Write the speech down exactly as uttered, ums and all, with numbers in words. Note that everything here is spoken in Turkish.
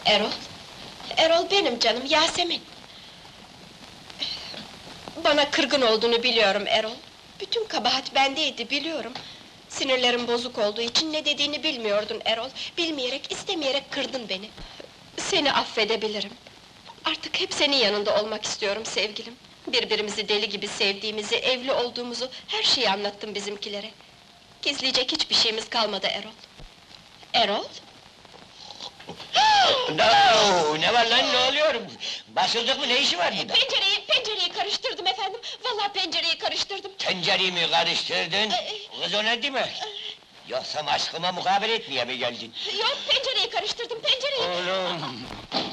Erol? Erol benim canım, Yasemin! Bana kırgın olduğunu biliyorum Erol. Bütün kabahat bendeydi, biliyorum. Sinirlerim bozuk olduğu için ne dediğini bilmiyordun Erol. Bilmeyerek, istemeyerek kırdın beni. Seni affedebilirim. Artık hep senin yanında olmak istiyorum sevgilim. Birbirimizi deli gibi sevdiğimizi, evli olduğumuzu, her şeyi anlattım bizimkilere. Gizleyecek hiçbir şeyimiz kalmadı Erol. Erol? No, ne var lan, ne oluyor? Basıldık mı, ne işi var burada? Pencereyi, pencereyi karıştırdım efendim! Vallahi pencereyi karıştırdım! Tencereyi mi karıştırdın? Kız o ne demek? Yoksa aşkıma mukabele etmeye mi geldin? Yok, pencereyi karıştırdım, pencereyi! Oğlum!